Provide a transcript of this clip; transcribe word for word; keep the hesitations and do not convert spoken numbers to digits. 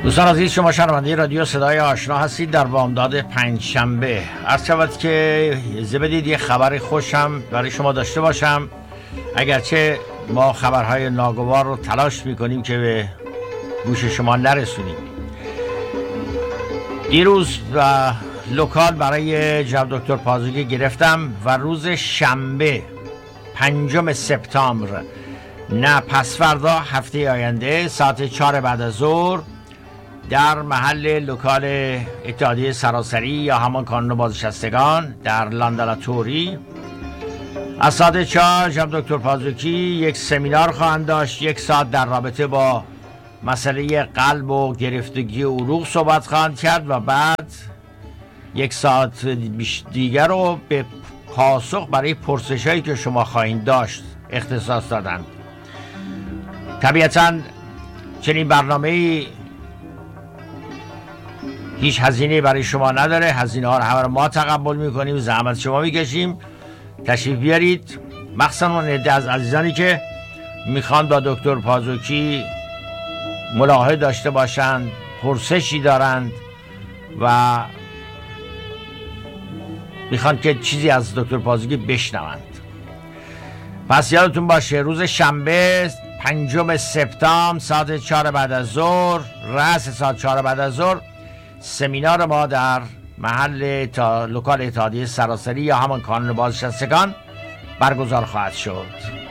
دوستان عزیز، شما شنونده رادیو صدای آشنا هستید در بامداد پنجشنبه. عرض شود که اجازه بدید یه خبر خوشم برای شما داشته باشم، اگرچه ما خبرهای ناگوار رو تلاش میکنیم که به گوش شما نرسونیم. دیروز و لوکال برای جناب دکتر پازوکی گرفتم و روز شنبه پنجم سپتامبر، نه پس فردا، هفته آینده ساعت چهار بعد از ظهر در محل لوکال اتحادیه سراسری یا همان کانون بازنشستگان در لاندالاتوری از ساعت چهار جناب دکتر پازوکی یک سمینار خواهند داشت. یک ساعت در رابطه با مسئله قلب و گرفتگی عروق صحبت خواهند کرد و بعد یک ساعت دیگر رو به پاسخ برای پرسش‌هایی که شما خواهید داشت اختصاص دادن. طبیعتاً چنین برنامه‌ای هیچ هزینه برای شما نداره. هزینه ها رو همه رو ما تقبل میکنیم، زحمت شما میکشیم. تشریف بیارید، مخصوصا اون عده از عزیزانی که میخوان با دکتر پازوکی ملاحظه داشته باشند، پرسشی دارند و میخوان که چیزی از دکتر پازوکی بشنوند. پس یادتون باشه روز شنبه پنجم سپتامبر ساعت چهار بعد از ظهر، رأس ساعت چهار بعد از ظهر، سمینار ما در محل تا لوکال اتحادیه سراسری یا همان کانون بازنشستگان برگزار خواهد شد.